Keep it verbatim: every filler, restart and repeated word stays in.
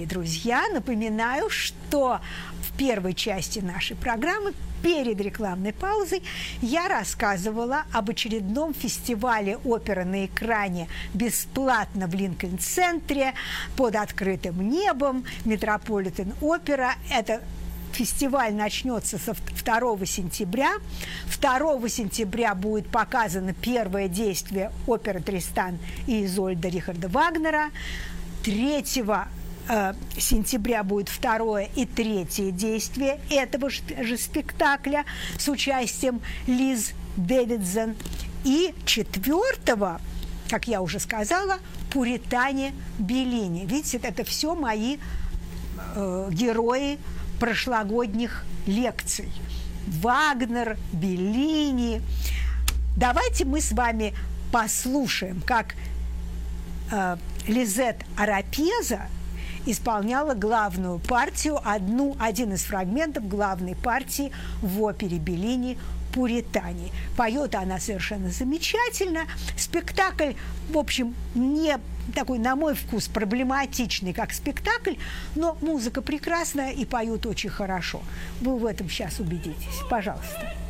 дорогие друзья, напоминаю, что в первой части нашей программы, перед рекламной паузой, я рассказывала об очередном фестивале оперы на экране бесплатно в Линкольн-центре под открытым небом, Метрополитен-опера. Это фестиваль начнется со второго сентября. второго сентября будет показано первое действие оперы «Тристан и Изольда» Рихарда Вагнера. третьего сентября будет второе и третье действие этого же спектакля с участием Лиз Дэвидсон. И четвертого, как я уже сказала, «Пуритане Беллини». Видите, это все мои э, герои прошлогодних лекций. Вагнер, Беллини. Давайте мы с вами послушаем, как э, Лизет Арапеза исполняла главную партию, одну, один из фрагментов главной партии в опере Беллини «Пуритане». Поет она совершенно замечательно. Спектакль, в общем, не такой, на мой вкус, проблематичный, как спектакль, но музыка прекрасная и поют очень хорошо. Вы в этом сейчас убедитесь. Пожалуйста.